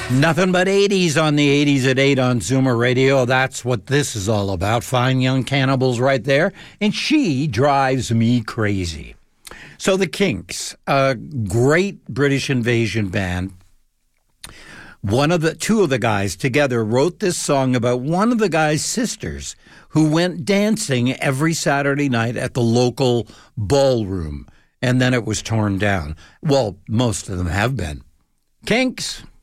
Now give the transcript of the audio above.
Nothing but 80s on the 80s at 8 on Zoomer Radio. That's what this is all about. Fine Young Cannibals right there. And She Drives Me Crazy. So the Kinks, a great British invasion band. Two of the guys together wrote this song about one of the guy's sisters who went dancing every Saturday night at the local ballroom. And then it was torn down. Well, most of them have been. Kinks.